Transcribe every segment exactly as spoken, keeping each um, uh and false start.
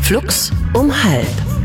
Flux um halb.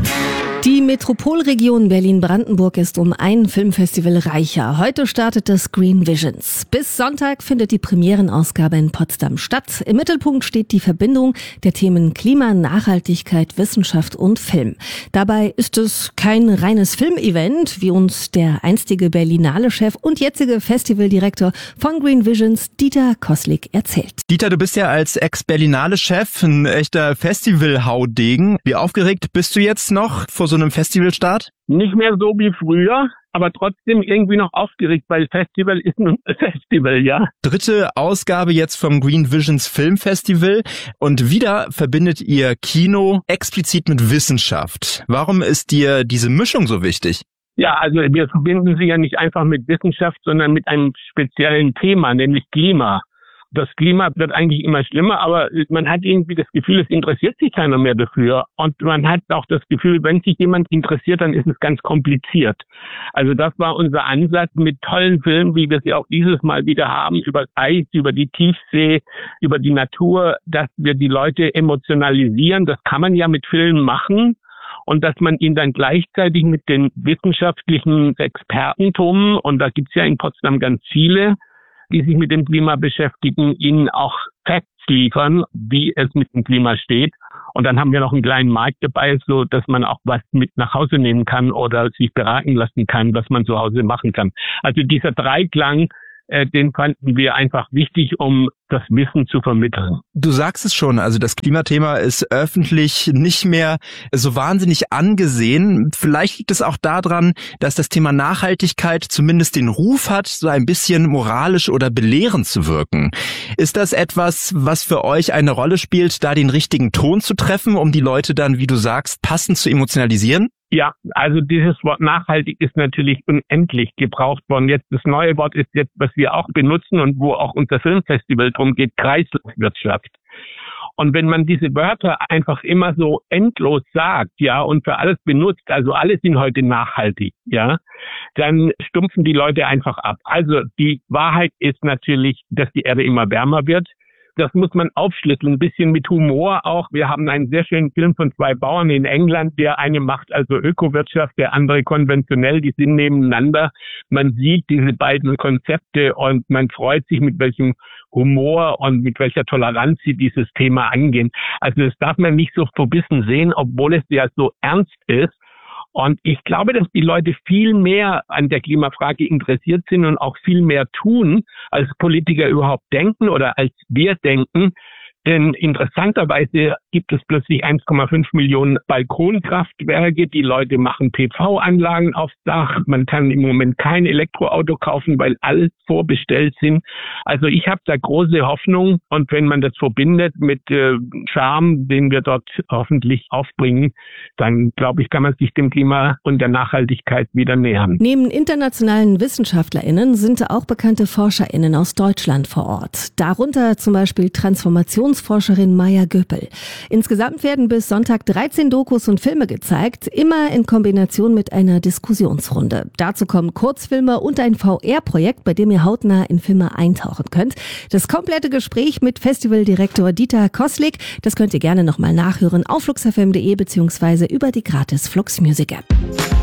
Die Metropolregion Berlin-Brandenburg ist um ein Filmfestival reicher. Heute startet das Green Visions. Bis Sonntag findet die Premierenausgabe in Potsdam statt. Im Mittelpunkt steht die Verbindung der Themen Klima, Nachhaltigkeit, Wissenschaft und Film. Dabei ist es kein reines Filmevent, wie uns der einstige Berlinale-Chef und jetzige Festivaldirektor von Green Visions, Dieter Koslik, erzählt. Dieter, du bist ja als Ex-Berlinale-Chef ein echter Festival-Haudegen. Wie aufgeregt bist du jetzt noch vor so einem Festivalstart? Nicht mehr so wie früher, aber trotzdem irgendwie noch aufgeregt, weil Festival ist ein Festival, ja. Dritte Ausgabe jetzt vom Green Visions Filmfestival und wieder verbindet ihr Kino explizit mit Wissenschaft. Warum ist dir diese Mischung so wichtig? Ja, also wir verbinden sie ja nicht einfach mit Wissenschaft, sondern mit einem speziellen Thema, nämlich Klima. Das Klima wird eigentlich immer schlimmer, aber man hat irgendwie das Gefühl, es interessiert sich keiner mehr dafür. Und man hat auch das Gefühl, wenn sich jemand interessiert, dann ist es ganz kompliziert. Also das war unser Ansatz mit tollen Filmen, wie wir sie auch dieses Mal wieder haben, über das Eis, über die Tiefsee, über die Natur, dass wir die Leute emotionalisieren. Das kann man ja mit Filmen machen. Und dass man ihn dann gleichzeitig mit den wissenschaftlichen Expertentum, und da gibt's ja in Potsdam ganz viele, die sich mit dem Klima beschäftigen, ihnen auch Facts liefern, wie es mit dem Klima steht. Und dann haben wir noch einen kleinen Markt dabei, so dass man auch was mit nach Hause nehmen kann oder sich beraten lassen kann, was man zu Hause machen kann. Also dieser Dreiklang, äh, den fanden wir einfach wichtig, um das Wissen zu vermitteln. Du sagst es schon, also das Klimathema ist öffentlich nicht mehr so wahnsinnig angesehen. Vielleicht liegt es auch daran, dass das Thema Nachhaltigkeit zumindest den Ruf hat, so ein bisschen moralisch oder belehrend zu wirken. Ist das etwas, was für euch eine Rolle spielt, da den richtigen Ton zu treffen, um die Leute dann, wie du sagst, passend zu emotionalisieren? Ja, also dieses Wort nachhaltig ist natürlich unendlich gebraucht worden. Jetzt das neue Wort ist jetzt, was wir auch benutzen und wo auch unser Filmfestival drum geht, Kreislaufwirtschaft. Und wenn man diese Wörter einfach immer so endlos sagt, ja, und für alles benutzt, also alle sind heute nachhaltig, ja, dann stumpfen die Leute einfach ab. Also die Wahrheit ist natürlich, dass die Erde immer wärmer wird. Das muss man aufschlüsseln, ein bisschen mit Humor auch. Wir haben einen sehr schönen Film von zwei Bauern in England. Der eine macht also Ökowirtschaft, der andere konventionell. Die sind nebeneinander. Man sieht diese beiden Konzepte und man freut sich, mit welchem Humor und mit welcher Toleranz sie dieses Thema angehen. Also das darf man nicht so verbissen sehen, obwohl es ja so ernst ist. Und ich glaube, dass die Leute viel mehr an der Klimafrage interessiert sind und auch viel mehr tun, als Politiker überhaupt denken oder als wir denken. Denn interessanterweise gibt es plötzlich eins Komma fünf Millionen Balkonkraftwerke. Die Leute machen P V-Anlagen aufs Dach. Man kann im Moment kein Elektroauto kaufen, weil alles vorbestellt sind. Also ich habe da große Hoffnung. Und wenn man das verbindet mit äh, Charme, den wir dort hoffentlich aufbringen, dann glaube ich, kann man sich dem Klima und der Nachhaltigkeit wieder nähern. Neben internationalen WissenschaftlerInnen sind auch bekannte ForscherInnen aus Deutschland vor Ort. Darunter zum Beispiel Transformations Forscherin Maya Göppel. Insgesamt werden bis Sonntag dreizehn Dokus und Filme gezeigt, immer in Kombination mit einer Diskussionsrunde. Dazu kommen Kurzfilme und ein V R-Projekt, bei dem ihr hautnah in Filme eintauchen könnt. Das komplette Gespräch mit Festivaldirektor Dieter Koslik, das könnt ihr gerne nochmal nachhören auf flux f m punkt d e beziehungsweise über die gratis Flux Music App.